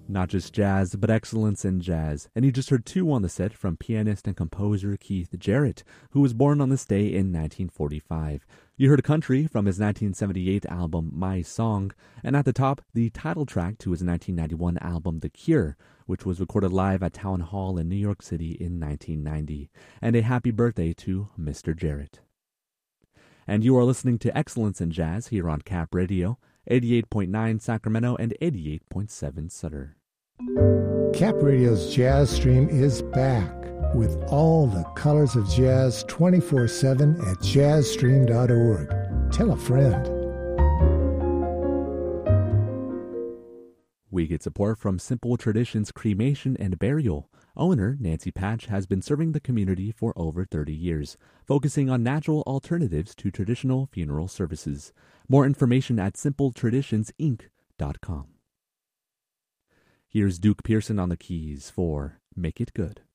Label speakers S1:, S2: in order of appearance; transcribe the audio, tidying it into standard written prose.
S1: Not just jazz, but excellence in jazz. And you just heard two on the set from pianist and composer Keith Jarrett, who was born on this day in 1945. You heard country from his 1978 album My Song, and at the top, the title track to his 1991 album The Cure, which was recorded live at Town Hall in New York City in 1990. And a happy birthday to Mr. Jarrett. And you are listening to Excellence in Jazz here on Cap Radio, 88.9 Sacramento and 88.7 Sutter.
S2: Cap Radio's Jazz Stream is back with all the colors of jazz 24/7 at jazzstream.org. Tell a friend.
S1: We get support from Simple Traditions Cremation and Burial. Owner Nancy Patch has been serving the community for over 30 years, focusing on natural alternatives to traditional funeral services. More information at simpletraditionsinc.com. Here's Duke Pearson on the keys for Make It Good.